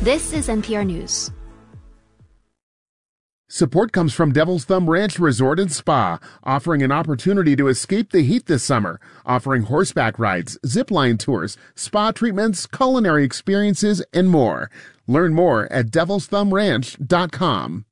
This is NPR News. Support comes from Devil's Thumb Ranch Resort and Spa, offering an opportunity to escape the heat this summer, offering horseback rides, zipline tours, spa treatments, culinary experiences, and more. Learn more at devilsthumbranch.com.